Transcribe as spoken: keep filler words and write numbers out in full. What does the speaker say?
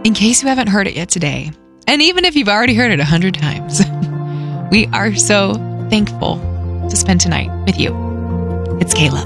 in case you haven't heard it yet today, and even if you've already heard it a hundred times, we are so thankful to spend tonight with you. It's Kayla.